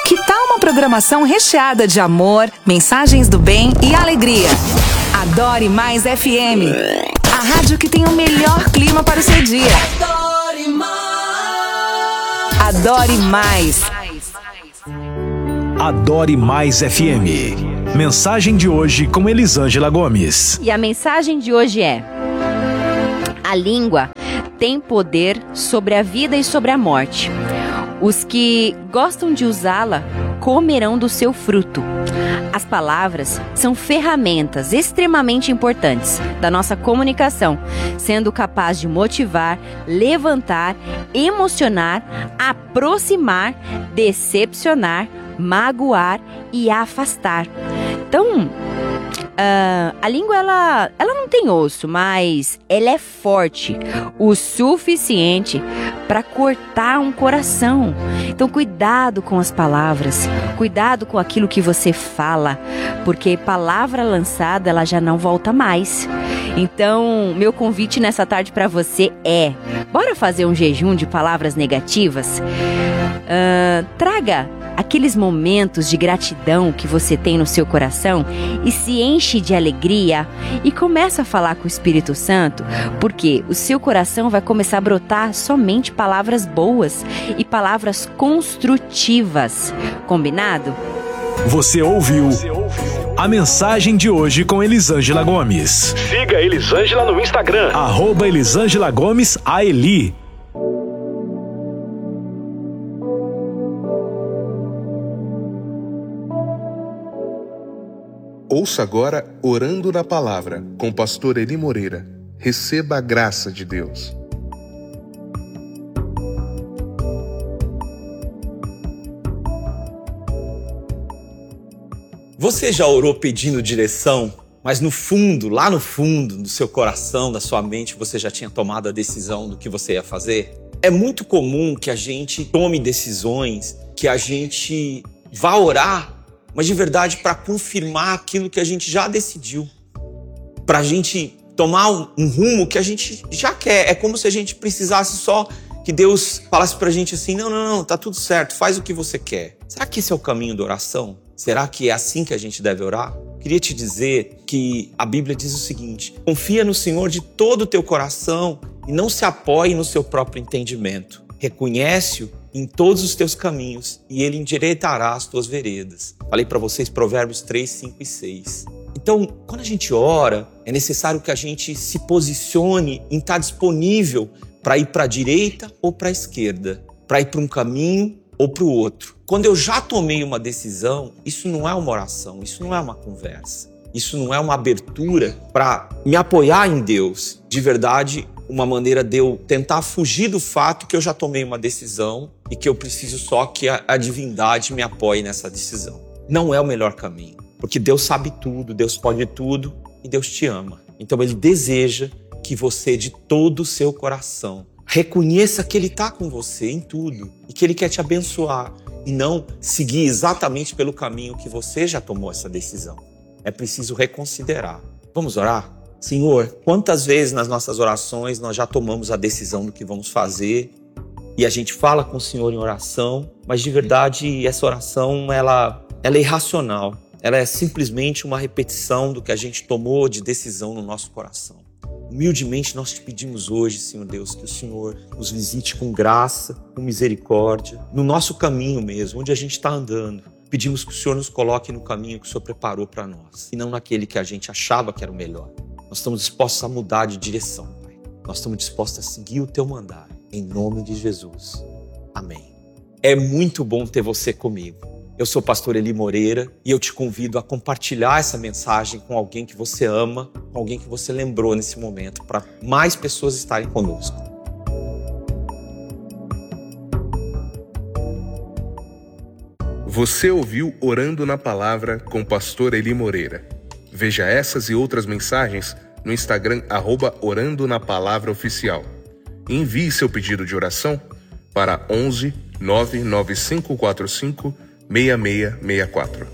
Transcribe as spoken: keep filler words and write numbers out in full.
Que tal uma programação recheada de amor, mensagens do bem e alegria? Adore Mais F M, a rádio que tem o melhor clima para o seu dia. Adore Mais. Adore Mais. Adore Mais F M. Mensagem de hoje com Elisângela Gomes. E a mensagem de hoje é: a língua tem poder sobre a vida e sobre a morte. Os que gostam de usá-la comerão do seu fruto. As palavras são ferramentas extremamente importantes da nossa comunicação, sendo capaz de motivar, levantar, emocionar, aproximar, decepcionar, magoar e afastar. Então, Uh, a língua, ela, ela não tem osso, mas ela é forte o suficiente para cortar um coração. Então, cuidado com as palavras, cuidado com aquilo que você fala, porque palavra lançada, ela já não volta mais. Então, meu convite nessa tarde para você é: bora fazer um jejum de palavras negativas? Uh, traga aqueles momentos de gratidão que você tem no seu coração e se enche de alegria e começa a falar com o Espírito Santo, porque o seu coração vai começar a brotar somente palavras boas e palavras construtivas. Combinado? Você ouviu a mensagem de hoje com Elisângela Gomes. Siga Elisângela no Instagram. Arroba Elisângela Gomes A Eli. Ouça agora Orando na Palavra, com o pastor Eli Moreira. Receba a graça de Deus. Você já orou pedindo direção, mas no fundo, lá no fundo do seu coração, da sua mente, você já tinha tomado a decisão do que você ia fazer? É muito comum que a gente tome decisões, que a gente vá orar, mas de verdade para confirmar aquilo que a gente já decidiu, para a gente tomar um, um rumo que a gente já quer. É como se a gente precisasse só que Deus falasse para a gente assim: não, não, não, tá tudo certo, faz o que você quer. Será que esse é o caminho da oração? Será que é assim que a gente deve orar? Queria te dizer que a Bíblia diz o seguinte: confia no Senhor de todo o teu coração e não se apoie no seu próprio entendimento. Reconhece-o em todos os teus caminhos e Ele endireitará as tuas veredas. Falei para vocês Provérbios três, cinco e seis. Então, quando a gente ora, é necessário que a gente se posicione em estar disponível para ir para a direita ou para a esquerda, para ir para um caminho ou para o outro. Quando eu já tomei uma decisão, isso não é uma oração, isso não é uma conversa, isso não é uma abertura para me apoiar em Deus. De verdade, uma maneira de eu tentar fugir do fato que eu já tomei uma decisão e que eu preciso só que a, a divindade me apoie nessa decisão. Não é o melhor caminho, porque Deus sabe tudo, Deus pode tudo e Deus te ama. Então Ele deseja que você, de todo o seu coração, reconheça que Ele está com você em tudo e que Ele quer te abençoar e não seguir exatamente pelo caminho que você já tomou essa decisão. É preciso reconsiderar. Vamos orar? Senhor, quantas vezes nas nossas orações nós já tomamos a decisão do que vamos fazer e a gente fala com o Senhor em oração, mas de verdade essa oração ela, ela é irracional. Ela é simplesmente uma repetição do que a gente tomou de decisão no nosso coração. Humildemente nós te pedimos hoje, Senhor Deus, que o Senhor nos visite com graça, com misericórdia, no nosso caminho mesmo, onde a gente está andando. Pedimos que o Senhor nos coloque no caminho que o Senhor preparou para nós, e não naquele que a gente achava que era o melhor. Nós estamos dispostos a mudar de direção, Pai. Nós estamos dispostos a seguir o Teu mandar, em nome de Jesus. Amém. É muito bom ter você comigo. Eu sou o pastor Eli Moreira e eu te convido a compartilhar essa mensagem com alguém que você ama, com alguém que você lembrou nesse momento, para mais pessoas estarem conosco. Você ouviu Orando na Palavra com o pastor Eli Moreira. Veja essas e outras mensagens no Instagram, arroba Orando na Palavra Oficial. Envie seu pedido de oração para onze, nove nove cinco quatro cinco, seis seis seis quatro.